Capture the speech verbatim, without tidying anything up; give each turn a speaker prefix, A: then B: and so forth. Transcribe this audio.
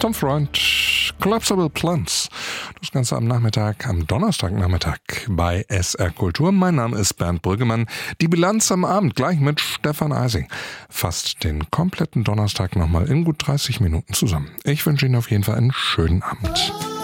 A: Tom Freund, Collapsible Plants. Das Ganze am Nachmittag, am Donnerstagnachmittag bei S R Kultur. Mein Name ist Bernd Brüggemann. Die Bilanz am Abend gleich mit Stefan Eising. Fast den kompletten Donnerstag nochmal in gut dreißig Minuten zusammen. Ich wünsche Ihnen auf jeden Fall einen schönen Abend.